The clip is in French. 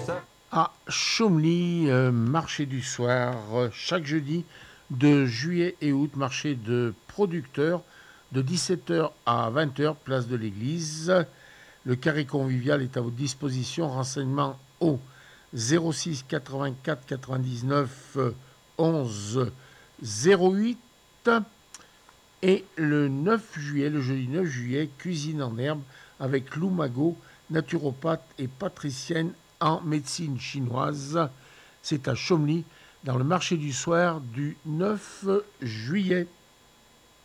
À Chomly, marché du soir, chaque jeudi de juillet et août, marché de producteurs de 17h à 20h, place de l'église. Le carré convivial est à votre disposition. Renseignements au 06 84 99 11 08. Et le 9 juillet, le jeudi 9 juillet, cuisine en herbe avec Lou Mago, naturopathe et patricienne en médecine chinoise. C'est à Chomly, dans le marché du soir du 9 juillet.